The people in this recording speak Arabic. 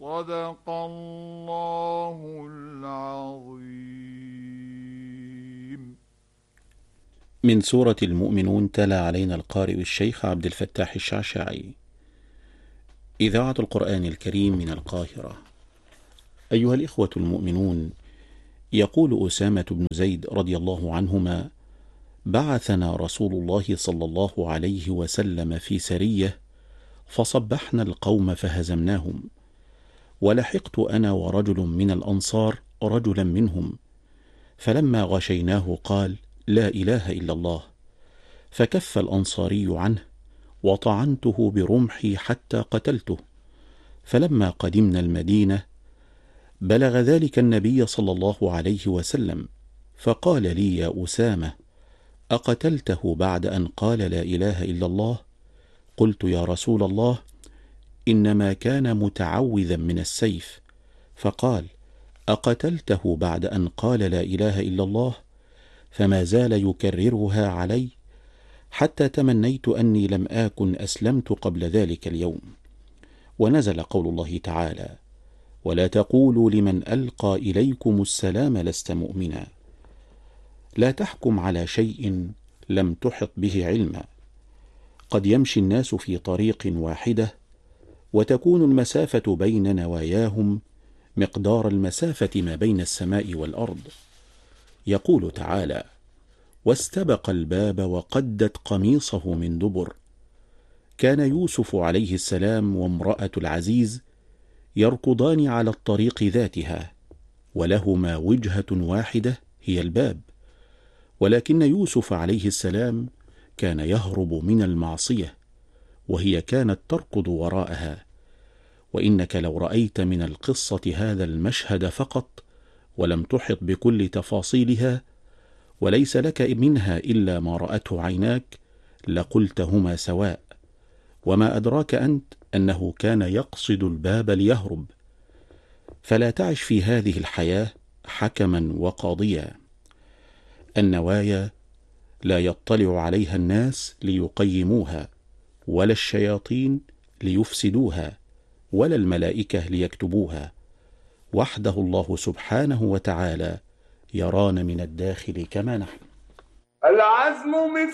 صدق الله العظيم. من سورة المؤمنون، تلا علينا القارئ الشيخ عبد الفتاح الشعشاعي. إذاعة القرآن الكريم من القاهرة. أيها الإخوة المؤمنون، يقول أسامة بن زيد رضي الله عنهما: بعثنا رسول الله صلى الله عليه وسلم في سرية، فصبحنا القوم فهزمناهم، ولحقت أنا ورجل من الأنصار رجلا منهم، فلما غشيناه قال: لا إله إلا الله، فكف الأنصاري عنه، وطعنته برمحي حتى قتلته. فلما قدمنا المدينة بلغ ذلك النبي صلى الله عليه وسلم، فقال لي: يا أسامة، أقتلته بعد أن قال لا إله إلا الله؟ قلت: يا رسول الله، إنما كان متعوذا من السيف. فقال: أقتلته بعد أن قال لا إله إلا الله؟ فما زال يكررها علي حتى تمنيت أني لم آكن أسلمت قبل ذلك اليوم. ونزل قول الله تعالى: ولا تقولوا لمن ألقى إليكم السلام لست مؤمنا. لا تحكم على شيء لم تحط به علما. قد يمشي الناس في طريق واحدة، وتكون المسافة بين نواياهم مقدار المسافة ما بين السماء والأرض. يقول تعالى: واستبق الباب وقدت قميصه من دبر. كان يوسف عليه السلام وامرأة العزيز يركضان على الطريق ذاتها، ولهما وجهة واحدة هي الباب، ولكن يوسف عليه السلام كان يهرب من المعصية، وهي كانت تركض وراءها. وإنك لو رأيت من القصة هذا المشهد فقط، ولم تحط بكل تفاصيلها، وليس لك منها إلا ما رأته عيناك، لقلتهما سواء. وما أدراك أنت أنه كان يقصد الباب ليهرب. فلا تعش في هذه الحياة حكما وقاضيا. النوايا لا يطلع عليها الناس ليقيموها، ولا الشياطين ليفسدوها، ولا الملائكة ليكتبوها. وحده الله سبحانه وتعالى يرانا من الداخل كما نحن. العزم